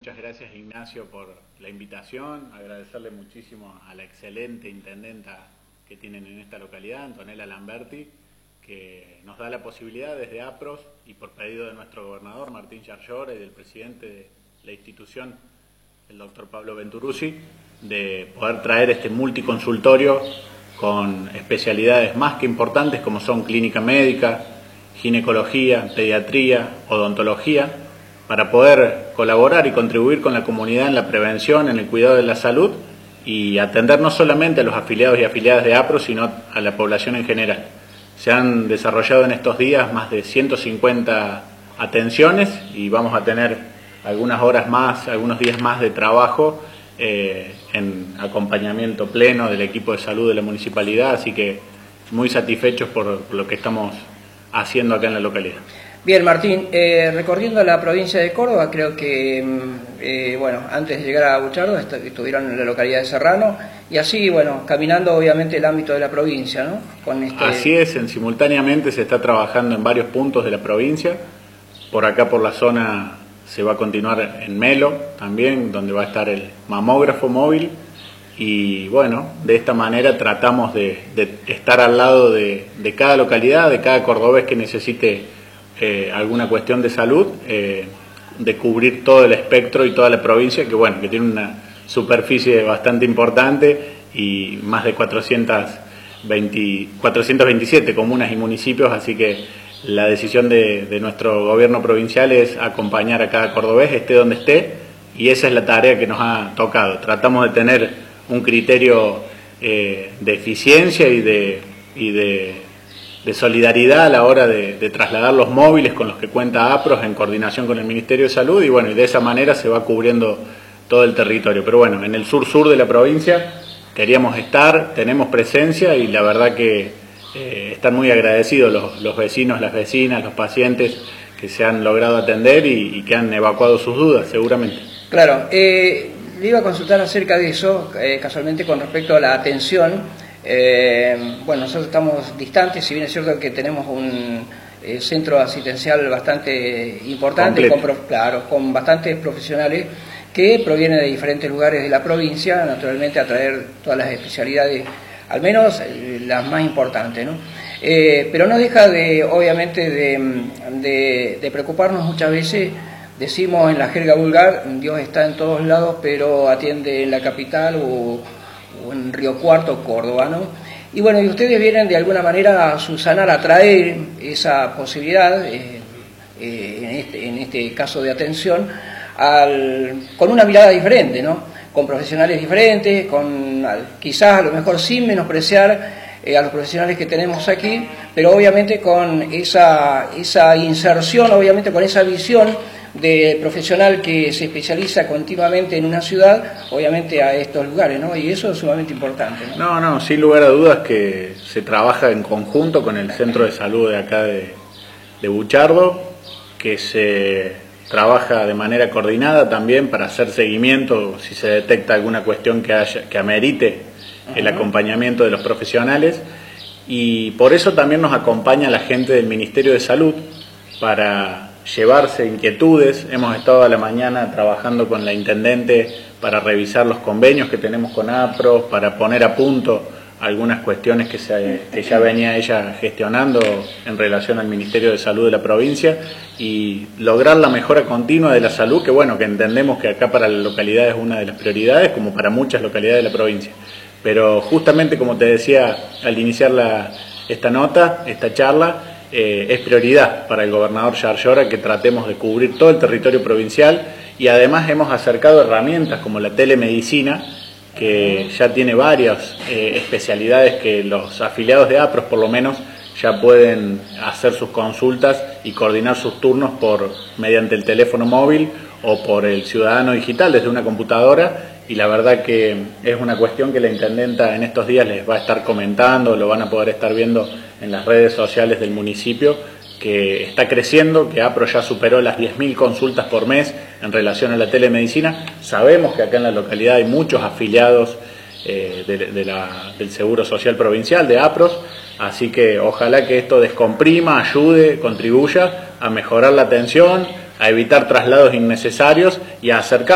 Muchas gracias, Ignacio, por la invitación. Agradecerle muchísimo a la excelente intendenta que tienen en esta localidad, Antonella Lamberti, que nos da la posibilidad desde APROS y por pedido de nuestro gobernador Martín Yarlora y del presidente de la institución, el doctor Pablo Venturuzzi, de poder traer este multiconsultorio con especialidades más que importantes como son clínica médica, ginecología, pediatría, odontología, para poder colaborar y contribuir con la comunidad en la prevención, en el cuidado de la salud y atender no solamente a los afiliados y afiliadas de APROS, sino a la población en general. Se han desarrollado en estos días más de 150 atenciones y vamos a tener algunas horas más, algunos días más de trabajo en acompañamiento pleno del equipo de salud de la municipalidad, así que muy satisfechos por lo que estamos haciendo acá en la localidad. Bien, Martín, recorriendo la provincia de Córdoba, creo que, bueno, antes de llegar a Buchardo estuvieron en la localidad de Serrano y así, bueno, caminando obviamente el ámbito de la provincia, ¿no? Así es, simultáneamente se está trabajando en varios puntos de la provincia. Por acá, por la zona, se va a continuar en Melo también, donde va a estar el mamógrafo móvil. Y bueno, de esta manera tratamos de estar al lado de cada localidad, de cada cordobés que necesite alguna cuestión de salud, de cubrir todo el espectro y toda la provincia, que bueno, que tiene una superficie bastante importante y más de 427 comunas y municipios, así que la decisión de nuestro gobierno provincial es acompañar a cada cordobés, esté donde esté, y esa es la tarea que nos ha tocado. Tratamos de tener un criterio de eficiencia y de solidaridad a la hora de trasladar los móviles con los que cuenta APROS en coordinación con el Ministerio de Salud y bueno, y de esa manera se va cubriendo todo el territorio. Pero bueno, en el sur-sur de la provincia queríamos estar, tenemos presencia y la verdad que están muy agradecidos los vecinos, las vecinas, los pacientes que se han logrado atender y que han evacuado sus dudas, seguramente. Claro, le iba a consultar acerca de eso, casualmente con respecto a la atención. Bueno, nosotros estamos distantes, si bien es cierto que tenemos un centro asistencial bastante importante, con bastantes profesionales que provienen de diferentes lugares de la provincia, naturalmente a traer todas las especialidades, al menos las más importantes, ¿no? Pero no deja de, obviamente, de preocuparnos muchas veces. Decimos en la jerga vulgar, Dios está en todos lados, pero atiende en la capital o en Río Cuarto, Córdoba, ¿no? Y bueno, y ustedes vienen de alguna manera a subsanar, a traer esa posibilidad, en este caso de atención, con una mirada diferente, ¿no? Con profesionales diferentes, quizás a lo mejor sin menospreciar a los profesionales que tenemos aquí, pero obviamente con esa inserción, obviamente con esa visión de profesional que se especializa continuamente en una ciudad, obviamente a estos lugares, ¿no? Y eso es sumamente importante, ¿no? No, sin lugar a dudas que se trabaja en conjunto con el centro de salud de acá de Buchardo, que se trabaja de manera coordinada también para hacer seguimiento si se detecta alguna cuestión que amerite el acompañamiento de los profesionales, y por eso también nos acompaña la gente del Ministerio de Salud para llevarse inquietudes. Hemos estado a la mañana trabajando con la intendente para revisar los convenios que tenemos con APROS, para poner a punto algunas cuestiones que ya venía ella gestionando en relación al Ministerio de Salud de la provincia y lograr la mejora continua de la salud, que bueno, que entendemos que acá para la localidad es una de las prioridades, como para muchas localidades de la provincia. Pero justamente como te decía al iniciar esta charla, es prioridad para el gobernador Yarlora que tratemos de cubrir todo el territorio provincial y además hemos acercado herramientas como la telemedicina, que ya tiene varias especialidades que los afiliados de APROS por lo menos ya pueden hacer sus consultas y coordinar sus turnos mediante el teléfono móvil o por el ciudadano digital desde una computadora, y la verdad que es una cuestión que la intendenta en estos días les va a estar comentando, lo van a poder estar viendo en las redes sociales del municipio, que está creciendo, que APROS ya superó las 10.000 consultas por mes en relación a la telemedicina. Sabemos que acá en la localidad hay muchos afiliados del Seguro Social Provincial, de APROS, así que ojalá que esto descomprima, ayude, contribuya a mejorar la atención, a evitar traslados innecesarios y a acercar